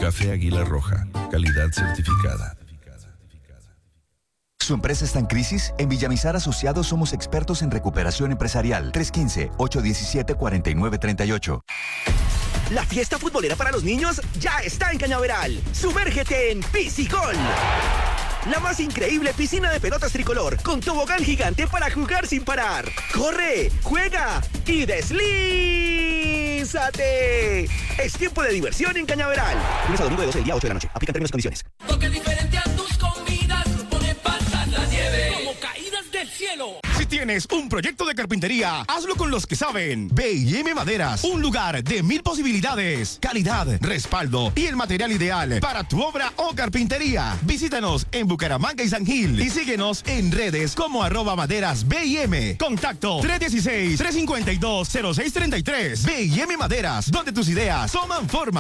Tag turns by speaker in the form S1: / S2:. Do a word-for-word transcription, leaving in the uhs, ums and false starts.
S1: Café Águila Roja, calidad certificada.
S2: ¿Su empresa está en crisis? En Villamizar Asociados somos expertos en recuperación empresarial. tres uno cinco, ocho uno siete, cuatro nueve tres ocho.
S3: La fiesta futbolera para los niños ya está en Cañaveral. Sumérgete en Piscigol. La más increíble piscina de pelotas tricolor, con tobogán gigante para jugar sin parar. ¡Corre, juega y deslízate! Es tiempo de diversión en Cañaveral. Lunes a domingo de doce del día a ocho de la noche. Aplican términos y condiciones.
S4: Toque diferente a tus comidas, pone pasar la nieve como caídas del cielo.
S5: Si tienes un proyecto de carpintería, hazlo con los que saben. B y M Maderas, un lugar de mil posibilidades, calidad, respaldo y el material ideal para tu obra o carpintería. Visítanos en Bucaramanga y San Gil y síguenos en redes como arroba maderas B y M. Contacto tres uno seis, tres cinco dos, cero seis tres tres. B y M Maderas, donde tus ideas toman forma.